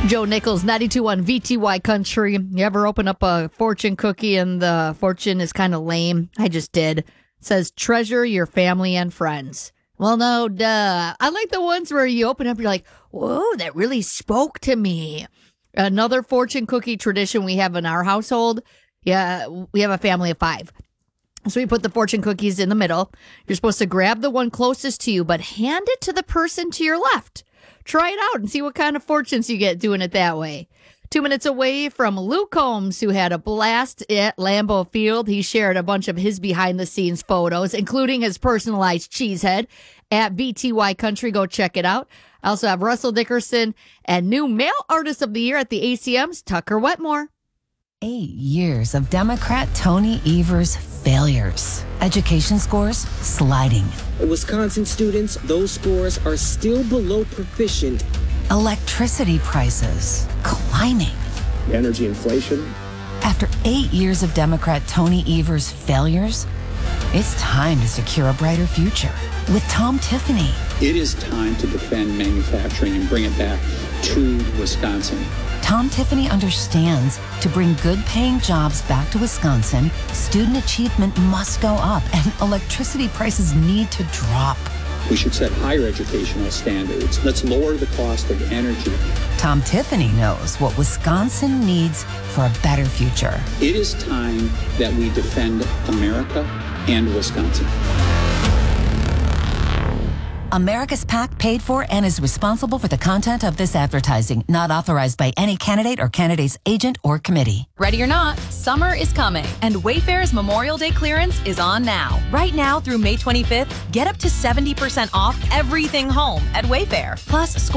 Joe Nichols, 92.1 VTY Country. You ever open up a fortune cookie and the fortune is kind of lame? I just did. It says, treasure your family and friends. Well, no, duh. I like the ones where you open up, you're like, whoa, that really spoke to me. Another fortune cookie tradition we have in our household. Yeah, we have a family of 5. So we put the fortune cookies in the middle. You're supposed to grab the one closest to you, but hand it to the person to your left. Try it out and see what kind of fortunes you get doing it that way. 2 minutes away from Luke Combs, who had a blast at Lambeau Field. He shared a bunch of his behind-the-scenes photos, including his personalized cheese head at VTY Country. Go check it out. I also have Russell Dickerson and new Male Artist of the Year at the ACMs, Tucker Wetmore. 8 years of Democrat Tony Evers' failures. Education scores sliding. Wisconsin students, those scores are still below proficient. Electricity prices climbing. Energy inflation. After 8 years of Democrat Tony Evers' failures, it's time to secure a brighter future with Tom Tiffany. It is time to defend manufacturing and bring it back to Wisconsin. Tom Tiffany understands to bring good-paying jobs back to Wisconsin, student achievement must go up and electricity prices need to drop. We should set higher educational standards. Let's lower the cost of energy. Tom Tiffany knows what Wisconsin needs for a better future. It is time that we defend America and Wisconsin. America's PAC paid for and is responsible for the content of this advertising, not authorized by any candidate or candidate's agent or committee. Ready or not, summer is coming, and Wayfair's Memorial Day clearance is on now. Right now through May 25th, get up to 70% off everything home at Wayfair. Plus,